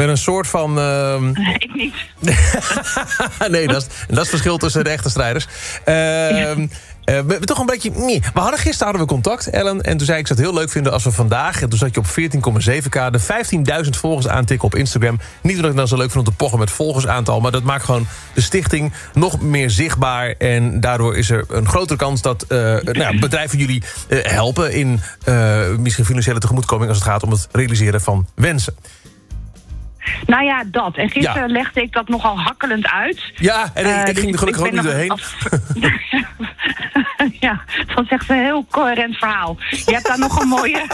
met een soort van... Ik niet. Nee, dat is het verschil tussen de echte strijders. Toch een beetje... Gisteren hadden we contact, Ellen. En toen zei ik, zou het heel leuk vinden als we vandaag... en toen zat je op 14,7k... de 15.000 volgers aantikken op Instagram. Niet dat ik dan zo leuk vind om te pochen met volgersaantal... maar dat maakt gewoon de stichting nog meer zichtbaar. En daardoor is er een grotere kans dat bedrijven jullie helpen... in misschien financiële tegemoetkoming... als het gaat om het realiseren van wensen. Nou ja, dat. En gisteren legde ik dat nogal hakkelend uit. Ja, en ik ging er gelukkig ook niet doorheen. Ja, dat is echt een heel coherent verhaal. Je hebt daar nog een mooie...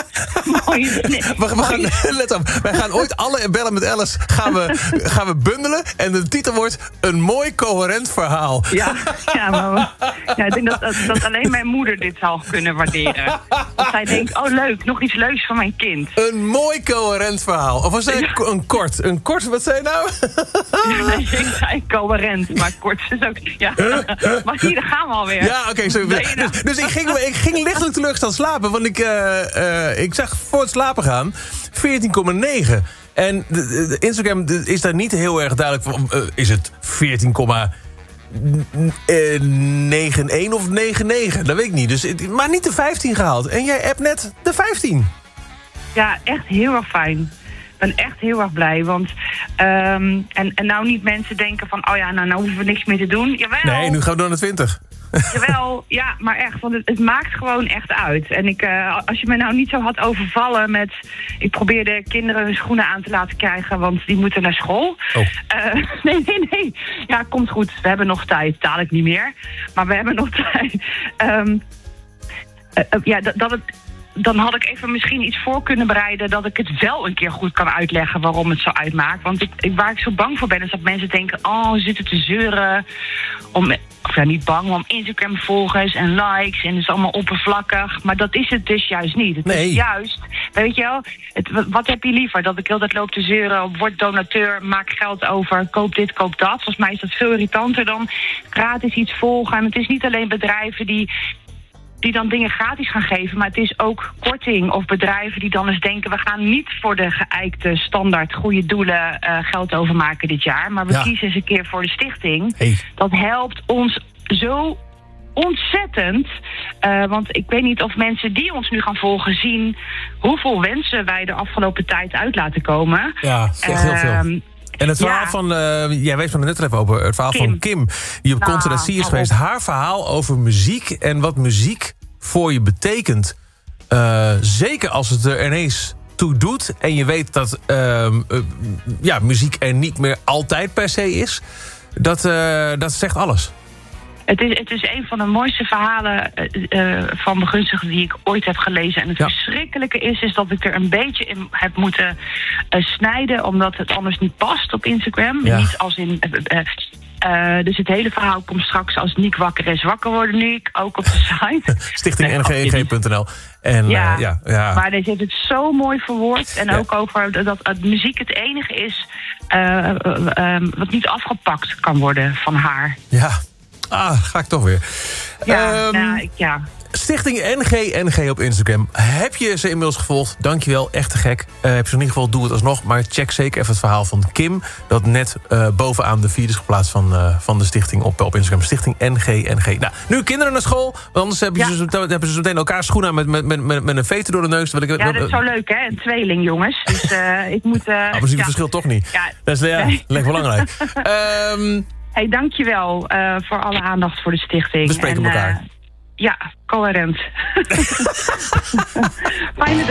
Let op, wij gaan ooit alle Bellen met Alice gaan we bundelen. En de titel wordt een mooi coherent verhaal. Ja, maar ik denk dat alleen mijn moeder dit zal kunnen waarderen. Dat zij denkt, oh leuk, nog iets leuks van mijn kind. Een mooi coherent verhaal. Of was het een kort? Een kort, wat zei je nou? Ja, ik zei coherent, maar kort is ook... Ja. Maar hier, daar gaan we alweer. Ja, oké. Dus ik ging lichtelijk teleurgesteld slapen. Want ik zag voor het slapen gaan 14,9. En de Instagram is daar niet heel erg duidelijk van. Is het 14,91 of 99? Dat weet ik niet. Dus, maar niet de 15 gehaald. En jij hebt net de 15. Ja, echt heel erg fijn. Ik ben echt heel erg blij, want... en nou niet mensen denken van... oh ja, nou hoeven we niks meer te doen. Jawel. Nee, nu gaan we door naar 20. Jawel, ja, maar echt, want het maakt gewoon echt uit. En als je me nou niet zo had overvallen met... Ik probeerde kinderen hun schoenen aan te laten krijgen, want die moeten naar school. Oh. Nee. Ja, komt goed. We hebben nog tijd. Dadelijk niet meer. Maar we hebben nog tijd. Dan had ik even misschien iets voor kunnen bereiden... dat ik het wel een keer goed kan uitleggen waarom het zo uitmaakt. Want waar ik zo bang voor ben, is dat mensen denken... oh, ze zitten te zeuren niet bang, maar om Instagram-volgers en likes... en het is allemaal oppervlakkig. Maar dat is het dus juist niet. Het is juist, weet je wel... wat heb je liever? Dat ik heel dat loop te zeuren... word donateur, maak geld over, koop dit, koop dat. Volgens mij is dat veel irritanter dan gratis iets volgen. En het is niet alleen bedrijven die dan dingen gratis gaan geven, maar het is ook korting of bedrijven die dan eens denken... we gaan niet voor de geëikte standaard goede doelen geld overmaken dit jaar... maar we kiezen eens een keer voor de stichting. Hey. Dat helpt ons zo ontzettend. Want ik weet niet of mensen die ons nu gaan volgen zien... hoeveel wensen wij de afgelopen tijd uit laten komen. Ja, echt heel veel. En het verhaal van, jij weet van het net even over, het verhaal van Kim... die op Content @C is geweest. Haar verhaal over muziek en wat muziek voor je betekent. Zeker als het er ineens toe doet... en je weet dat muziek er niet meer altijd per se is. Dat zegt alles. Het is een van de mooiste verhalen van begunstigden die ik ooit heb gelezen. En het verschrikkelijke is dat ik er een beetje in heb moeten snijden... omdat het anders niet past op Instagram. Ja. Niet als in... dus het hele verhaal komt straks als Niek wakker is. Wakker worden nu, ook op de site. Stichting-NG-NG.nl. Maar deze heeft het zo mooi verwoord. En ook over dat muziek het enige is... wat niet afgepakt kan worden van haar. Ja. Ga ik toch weer. Ja. Stichting NG op Instagram. Heb je ze inmiddels gevolgd? Dankjewel, echt te gek. Heb je ze in ieder geval, doe het alsnog. Maar check zeker even het verhaal van Kim... dat net bovenaan de feed is geplaatst van de stichting op Instagram. Stichting NG. Nou, nu kinderen naar school. Want anders hebben ze meteen elkaar schoenen aan met een veter door de neus. Dat is zo leuk, hè? Een tweeling, jongens. Dus ik moet... maar zien het verschil toch niet. Ja. Dat is lekker belangrijk. Hey, dankjewel voor alle aandacht voor de stichting. We spreken elkaar. Ja, coherent. Fijne dag.